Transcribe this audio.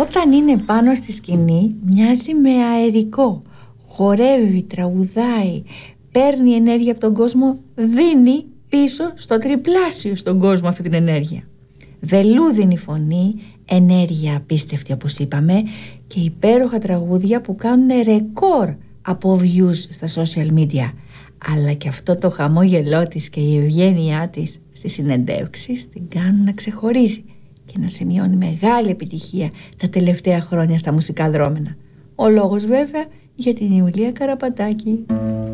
Όταν είναι πάνω στη σκηνή μοιάζει με αερικό. Χορεύει, τραγουδάει, παίρνει ενέργεια από τον κόσμο, δίνει πίσω στο τριπλάσιο στον κόσμο αυτή την ενέργεια. Βελούδινη φωνή, ενέργεια απίστευτη όπως είπαμε, και υπέροχα τραγούδια που κάνουν ρεκόρ από views στα social media. Αλλά και αυτό το χαμόγελό της και η ευγένειά της στις συνεντεύξεις την κάνουν να ξεχωρίζει και να σημειώνει μεγάλη επιτυχία τα τελευταία χρόνια στα μουσικά δρόμενα. Ο λόγος βέβαια για την Ιουλία Καραπατάκη.